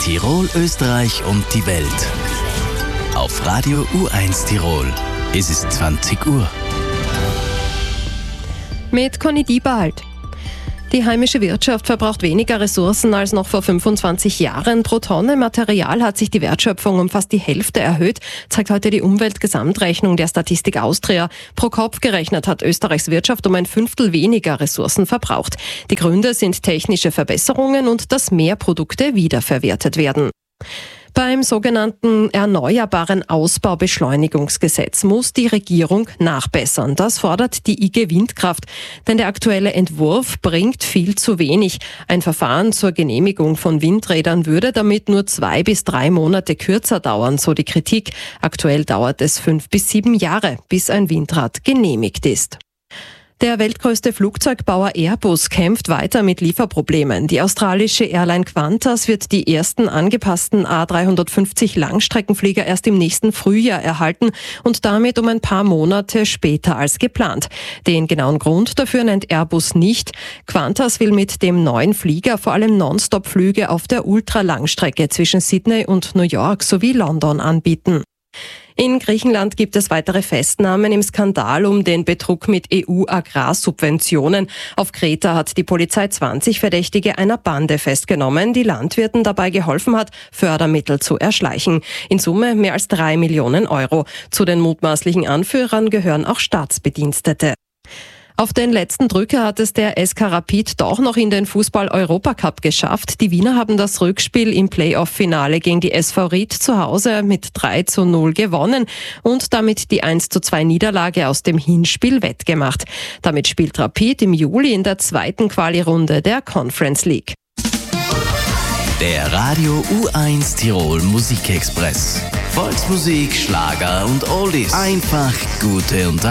Tirol, Österreich und die Welt. Auf Radio U1 Tirol. Es ist 20 Uhr. Mit Conny Diebald. Die heimische Wirtschaft verbraucht weniger Ressourcen als noch vor 25 Jahren. Pro Tonne Material hat sich die Wertschöpfung um fast die Hälfte erhöht, zeigt heute die Umweltgesamtrechnung der Statistik Austria. Pro Kopf gerechnet hat Österreichs Wirtschaft um ein Fünftel weniger Ressourcen verbraucht. Die Gründe sind technische Verbesserungen und dass mehr Produkte wiederverwertet werden. Beim sogenannten Erneuerbaren Ausbaubeschleunigungsgesetz muss die Regierung nachbessern. Das fordert die IG Windkraft. Denn der aktuelle Entwurf bringt viel zu wenig. Ein Verfahren zur Genehmigung von Windrädern würde damit nur 2 bis 3 Monate kürzer dauern, so die Kritik. Aktuell dauert es 5 bis 7 Jahre, bis ein Windrad genehmigt ist. Der weltgrößte Flugzeugbauer Airbus kämpft weiter mit Lieferproblemen. Die australische Airline Qantas wird die ersten angepassten A350 Langstreckenflieger erst im nächsten Frühjahr erhalten und damit um ein paar Monate später als geplant. Den genauen Grund dafür nennt Airbus nicht. Qantas will mit dem neuen Flieger vor allem Nonstop-Flüge auf der Ultralangstrecke zwischen Sydney und New York sowie London anbieten. In Griechenland gibt es weitere Festnahmen im Skandal um den Betrug mit EU-Agrarsubventionen. Auf Kreta hat die Polizei 20 Verdächtige einer Bande festgenommen, die Landwirten dabei geholfen hat, Fördermittel zu erschleichen. In Summe mehr als 3 Millionen Euro. Zu den mutmaßlichen Anführern gehören auch Staatsbedienstete. Auf den letzten Drücker hat es der SK Rapid doch noch in den Fußball-Europacup geschafft. Die Wiener haben das Rückspiel im Playoff-Finale gegen die SV Ried zu Hause mit 3:0 gewonnen und damit die 1:2 Niederlage aus dem Hinspiel wettgemacht. Damit spielt Rapid im Juli in der zweiten Quali-Runde der Conference League. Der Radio U1 Tirol Musikexpress. Volksmusik, Schlager und Oldies. Einfach gute Unterhaltung.